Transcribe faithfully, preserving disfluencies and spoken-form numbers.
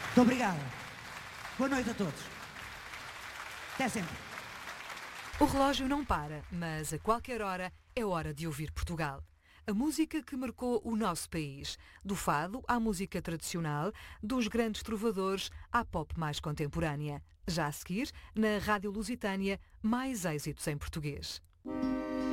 Muito obrigado. Boa noite a todos. Até sempre. O relógio não para, mas a qualquer hora é hora de ouvir Portugal. A música que marcou o nosso país. Do fado à música tradicional, dos grandes trovadores à pop mais contemporânea. Já a seguir, na Rádio Lusitânia, mais êxitos em português.